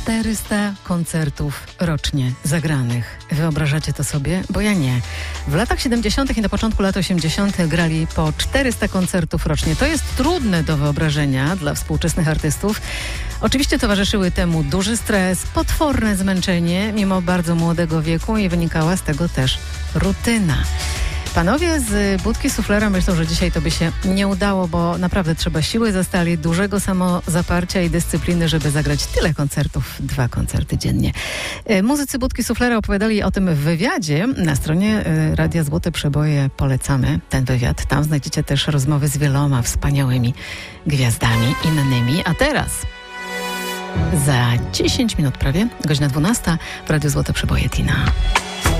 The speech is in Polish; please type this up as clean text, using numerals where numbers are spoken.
400 koncertów rocznie zagranych. Wyobrażacie to sobie? Bo ja nie. W latach 70. i na początku lat 80. grali po 400 koncertów rocznie. To jest trudne do wyobrażenia dla współczesnych artystów. Oczywiście towarzyszyły temu duży stres, potworne zmęczenie mimo bardzo młodego wieku i wynikała z tego też rutyna. Panowie z Budki Suflera myślą, że dzisiaj to by się nie udało, bo naprawdę trzeba siły za stali, dużego samozaparcia i dyscypliny, żeby zagrać tyle koncertów, 2 koncerty dziennie. Muzycy Budki Suflera opowiadali o tym w wywiadzie. Na stronie Radia Złote Przeboje polecamy ten wywiad. Tam znajdziecie też rozmowy z wieloma wspaniałymi gwiazdami innymi. A teraz za 10 minut prawie, godzina 12 w Radiu Złote Przeboje Tina.